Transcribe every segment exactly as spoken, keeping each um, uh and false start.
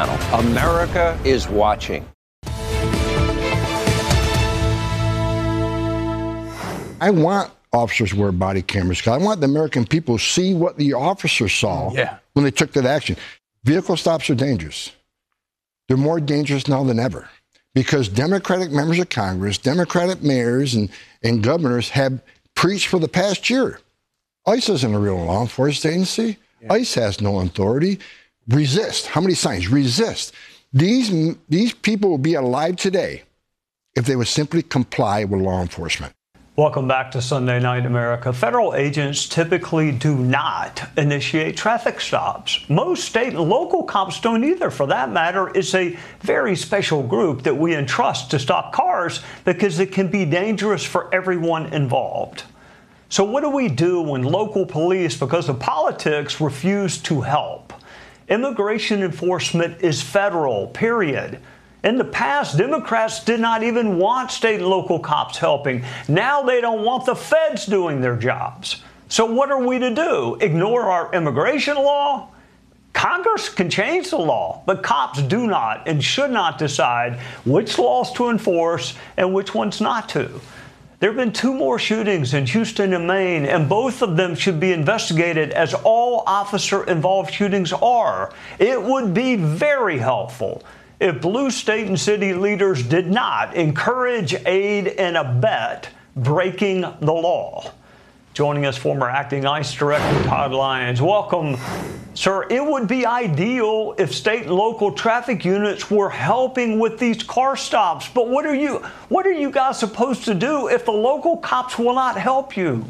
channel. America is watching. I want officers to wear body cameras because I want the American people to see what the officers saw yeah. when they took that action. Vehicle stops are dangerous. They're more dangerous now than ever because Democratic members of Congress, Democratic mayors and, and governors have preached for the past year. ICE isn't a real law enforcement agency. Yeah. ICE has no authority. Resist. How many signs? Resist. These, these people would be alive today if they would simply comply with law enforcement. Welcome back to Sunday Night America. Federal agents typically do not initiate traffic stops. Most state and local cops don't either, for that matter. It's a very special group that we entrust to stop cars because it can be dangerous for everyone involved. So what do we do when local police, because of politics, refuse to help? Immigration enforcement is federal, period. In the past, Democrats did not even want state and local cops helping. Now they don't want the feds doing their jobs. So what are we to do? Ignore our immigration law? Congress can change the law, but cops do not and should not decide which laws to enforce and which ones not to. There have been two more shootings in Houston and Maine, and both of them should be investigated as all officer-involved shootings are. It would be very helpful if blue state and city leaders did not encourage, aid, and abet breaking the law. Joining us, former acting ICE Director Todd Lyons. Welcome, sir. It would be ideal if state and local traffic units were helping with these car stops. But what are you, what are you guys supposed to do if the local cops will not help you?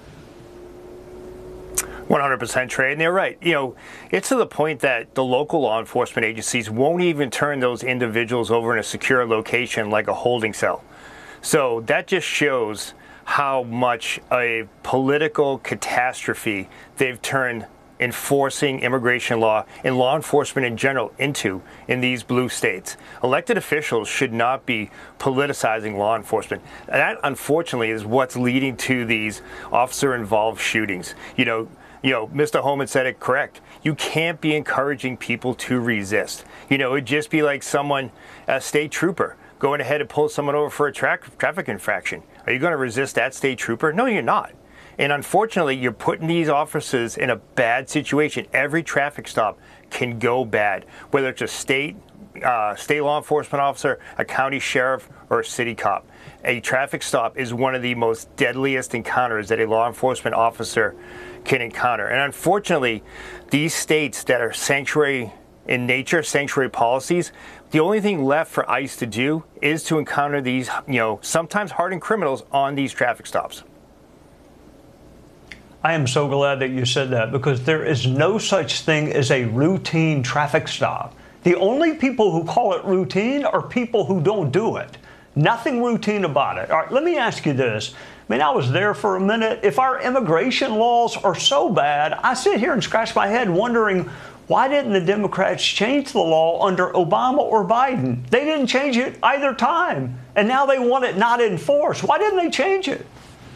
one hundred percent, Trey, and they're right. You know, it's to the point that the local law enforcement agencies won't even turn those individuals over in a secure location like a holding cell. So that just shows how much a political catastrophe they've turned enforcing immigration law and law enforcement in general into in these blue states. Elected officials should not be politicizing law enforcement. And that, unfortunately, is what's leading to these officer-involved shootings. You know, You know, Mister Holman said it correct. You can't be encouraging people to resist. You know, it'd just be like someone, a state trooper, going ahead and pull someone over for a tra traffic infraction. Are you going to resist that state trooper? No, you're not. And unfortunately, you're putting these officers in a bad situation. Every traffic stop can go bad, whether it's a state, uh, state law enforcement officer, a county sheriff, or a city cop. A traffic stop is one of the most deadliest encounters that a law enforcement officer can encounter. And unfortunately, these states that are sanctuary in nature, sanctuary policies, the only thing left for ICE to do is to encounter these, you know, sometimes hardened criminals on these traffic stops. I am so glad that you said that, because there is no such thing as a routine traffic stop. The only people who call it routine are people who don't do it. Nothing routine about it. All right, let me ask you this. I mean, I was there for a minute. If our immigration laws are so bad, I sit here and scratch my head wondering, why didn't the Democrats change the law under Obama or Biden? They didn't change it either time, and now they want it not enforced. Why didn't they change it?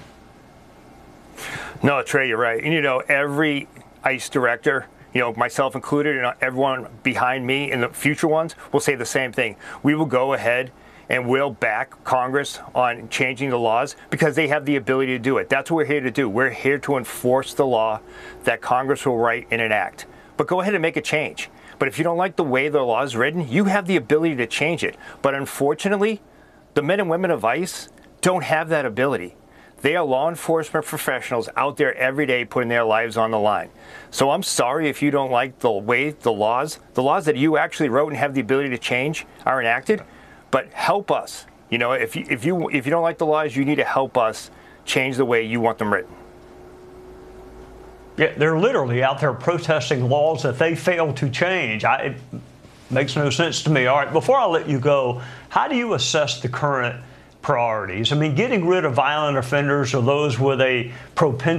No, Trey, you're right. And, you know, every ICE director, you know, myself included, and everyone behind me and the future ones will say the same thing. We will go ahead and we'll back Congress on changing the laws because they have the ability to do it. That's what we're here to do. We're here to enforce the law that Congress will write and enact. But go ahead and make a change. But if you don't like the way the law is written, you have the ability to change it. But unfortunately, the men and women of ICE don't have that ability. They are law enforcement professionals out there every day putting their lives on the line. So I'm sorry if you don't like the way the laws, the laws that you actually wrote and have the ability to change are enacted. But help us. You know, if you, if you if you don't like the laws, you need to help us change the way you want them written. Yeah, they're literally out there protesting laws that they fail to change. I, it makes no sense to me. All right, before I let you go, how do you assess the current priorities? I mean, getting rid of violent offenders or those with a propensity